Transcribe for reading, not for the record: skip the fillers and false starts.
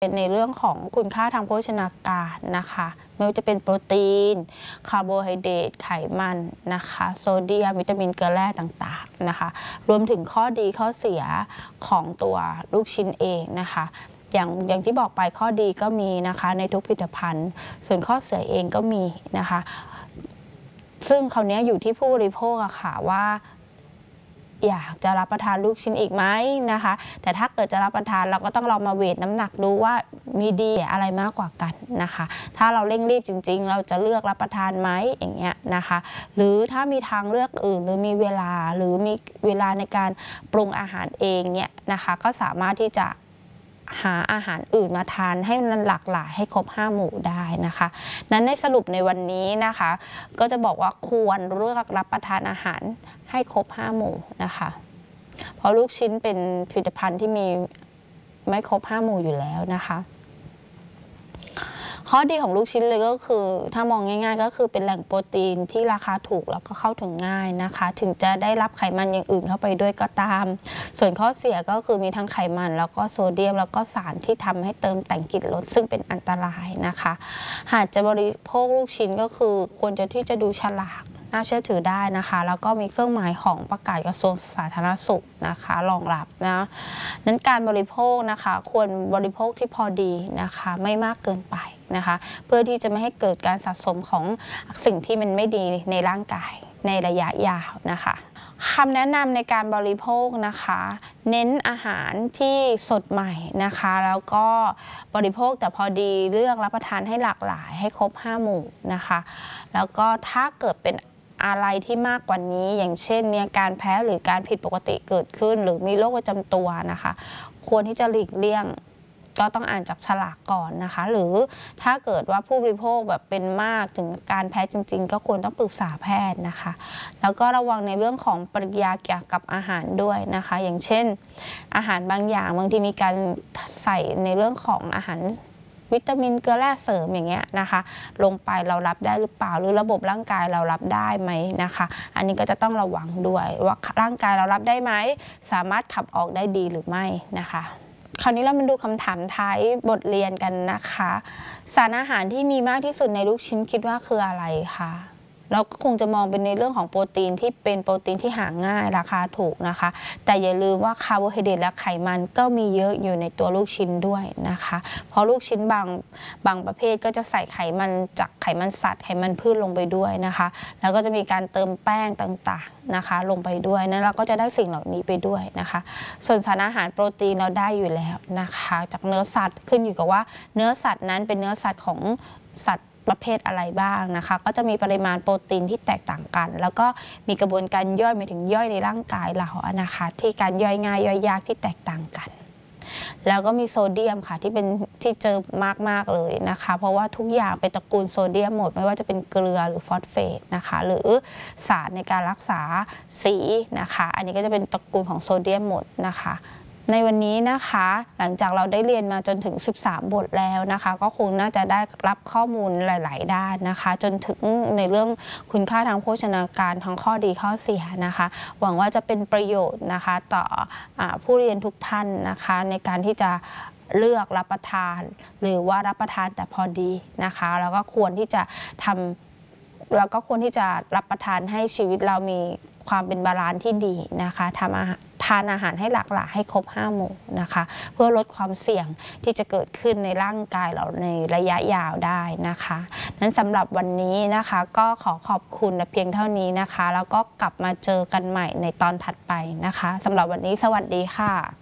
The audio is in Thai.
เป็นในเรื่องของคุณค่าทางโภชนาการนะคะไม่ว่าจะเป็นโปรตีนคาร์โบไฮเดรตไขมันนะคะโซเดียมวิตามินเกลือแร่ต่างๆนะคะรวมถึงข้อดีข้อเสียของตัวลูกชิ้นเองนะคะอย่างที่บอกไปข้อดีก็มีนะคะในทุกผลิตภัณฑ์ส่วนข้อเสียเองก็มีนะคะซึ่งคราวนี้อยู่ที่ผู้บริโภคอะค่ะว่าอยากจะรับประทานลูกชิ้นอีกไหมนะคะแต่ถ้าเกิดจะรับประทานเราก็ต้องลองมาเวทน้ำหนักดูว่ามีดีอะไรมากกว่ากันนะคะถ้าเราเร่งรีบจริงๆเราจะเลือกรับประทานไหมอย่างเงี้ยนะคะหรือถ้ามีทางเลือกอื่นหรือมีเวลาหรือมีเวลาในการปรุงอาหารเองเนี่ยนะคะก็สามารถที่จะหาอาหารอื่นมาทานให้มันหลากหลายให้ครบ5 หมู่ได้นะคะนั้นในสรุปในวันนี้นะคะก็จะบอกว่าควรเลือกรับประทานอาหารให้ครบ5 หมู่นะคะเพราะลูกชิ้นเป็นผลิตภัณฑ์ที่มีไม่ครบ5 หมู่อยู่แล้วนะคะข้อดีของลูกชิ้นเลยก็คือถ้ามองง่ายๆก็คือเป็นแหล่งโปรตีนที่ราคาถูกแล้วก็เข้าถึงง่ายนะคะถึงจะได้รับไขมันอย่างอื่นเข้าไปด้วยก็ตามส่วนข้อเสียก็คือมีทั้งไขมันแล้วก็โซเดียมแล้วก็สารที่ทำให้เติมแต่งกลิ่นรสซึ่งเป็นอันตรายนะคะหากจะบริโภคลูกชิ้นก็คือควรจะที่จะดูฉลากน่าเชื่อถือได้นะคะแล้วก็มีเครื่องหมายของประกาศกระทรวงสาธารณสุขนะคะรองรับนะนั้นการบริโภคนะคะควรบริโภคที่พอดีนะคะไม่มากเกินไปนะคะเพื่อที่จะไม่ให้เกิดการสะสมของสิ่งที่มันไม่ดีในร่างกายในระยะยาวนะคะคำแนะนำในการบริโภคนะคะเน้นอาหารที่สดใหม่นะคะแล้วก็บริโภคแต่พอดีเลือกรับประทานให้หลากหลายให้ครบ5 หมู่นะคะแล้วก็ถ้าเกิดเป็นอะไรที่มากกว่านี้อย่างเช่นเนี่ยการแพ้หรือการผิดปกติเกิดขึ้นหรือมีโรคประจำตัวนะคะควรที่จะหลีกเลี่ยงก็ต้องอ่านจากฉลากก่อนนะคะหรือถ้าเกิดว่าผู้บริโภคแบบเป็นมากถึงการแพ้จริงๆก็ควรต้องปรึกษาแพทย์นะคะแล้วก็ระวังในเรื่องของปฏิกิริยาเกี่ยวกับอาหารด้วยนะคะอย่างเช่นอาหารบางอย่างบางทีมีการใส่ในเรื่องของอาหารวิตามินเกลือแร่เสริมอย่างเงี้ยนะคะลงไปเรารับได้หรือเปล่าหรือระบบร่างกายเรารับได้ไหมนะคะอันนี้ก็จะต้องระวังด้วยว่าร่างกายเรารับได้ไหมสามารถขับออกได้ดีหรือไม่นะคะคราวนี้เรามาดูคำถามท้ายบทเรียนกันนะคะสารอาหารที่มีมากที่สุดในลูกชิ้นคิดว่าคืออะไรคะเราก็คงจะมองเป็นในเรื่องของโปรตีนที่เป็นโปรตีนที่หาง่ายราคาถูกนะคะแต่อย่าลืมว่าคาร์โบไฮเดรตและไขมันก็มีเยอะอยู่ในตัวลูกชิ้นด้วยนะคะเพราะลูกชิ้นบางประเภทก็จะใส่ไขมันจากไขมันสัตว์ไขมันพืชลงไปด้วยนะคะแล้วก็จะมีการเติมแป้งต่างๆนะคะลงไปด้วยนั้นเราก็จะได้สิ่งเหล่านี้ไปด้วยนะคะส่วนสารอาหารโปรตีนเราได้อยู่แล้วนะคะจากเนื้อสัตว์ขึ้นอยู่กับว่าเนื้อสัตว์นั้นเป็นเนื้อสัตว์ของสัตว์ประเภทอะไรบ้างนะคะก็จะมีปริมาณโปรตีนที่แตกต่างกันแล้วก็มีกระบวนการย่อยไปถึงย่อยในร่างกายเรานะคะที่การย่อยง่ายย่อยยากที่แตกต่างกันแล้วก็มีโซเดียมค่ะที่เจอมากๆเลยนะคะเพราะว่าทุกอย่างเป็นตระกูลโซเดียมหมดไม่ว่าจะเป็นเกลือหรือฟอสเฟตนะคะหรือสารในการรักษาสีนะคะอันนี้ก็จะเป็นตระกูลของโซเดียมหมดนะคะในวันนี้นะคะหลังจากเราได้เรียนมาจนถึง13 บทแล้วนะคะก็คงน่าจะได้รับข้อมูลหลายๆด้านนะคะจนถึงในเรื่องคุณค่าทางโภชนาการทั้งข้อดีข้อเสียนะคะหวังว่าจะเป็นประโยชน์นะคะต่อผู้เรียนทุกท่านนะคะในการที่จะเลือกรับประทานหรือว่ารับประทานแต่พอดีนะคะแล้วก็ควรที่จะรับประทานให้ชีวิตเรามีความเป็นบาลานซ์ที่ดีนะคะทานอาหารให้หลากหลายให้ครบ5 หมู่นะคะเพื่อลดความเสี่ยงที่จะเกิดขึ้นในร่างกายเราในระยะยาวได้นะคะนั้นสำหรับวันนี้นะคะก็ขอบคุณเพียงเท่านี้นะคะแล้วก็กลับมาเจอกันใหม่ในตอนถัดไปนะคะสำหรับวันนี้สวัสดีค่ะ